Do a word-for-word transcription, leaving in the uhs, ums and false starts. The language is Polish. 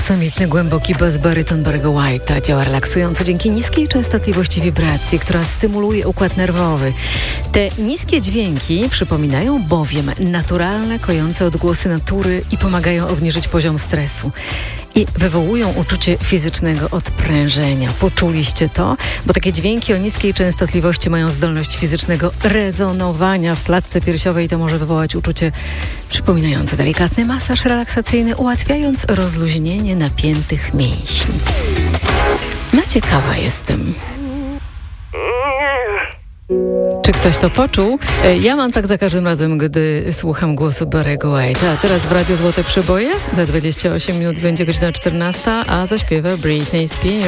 aksamitny, głęboki bas baryton Barry'ego White'a działa relaksująco dzięki niskiej częstotliwości wibracji, która stymuluje układ nerwowy. Te niskie dźwięki przypominają bowiem naturalne, kojące odgłosy natury i pomagają obniżyć poziom stresu. I wywołują uczucie fizycznego odprężenia. Poczuliście to? Bo takie dźwięki o niskiej częstotliwości mają zdolność fizycznego rezonowania w klatce piersiowej i to może wywołać uczucie przypominające delikatny masaż relaksacyjny, ułatwiając rozluźnienie napiętych mięśni. No ciekawa jestem. Czy ktoś to poczuł? Ja mam tak za każdym razem, gdy słucham głosu Barry'ego White'a. A teraz w Radiu Złote Przeboje. Za dwadzieścia osiem minut będzie godzina czternasta, a zaśpiewa Britney Spears.